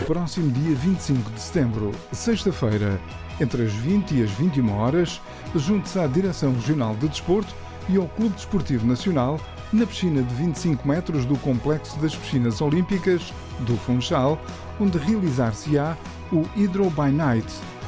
próximo dia 25 de setembro, sexta-feira, entre as 20 e as 21 horas, junte-se à Direção Regional de Desporto e ao Clube Desportivo Nacional, na piscina de 25 metros do Complexo das Piscinas Olímpicas do Funchal, onde realizar-se-á o Hydro by Night,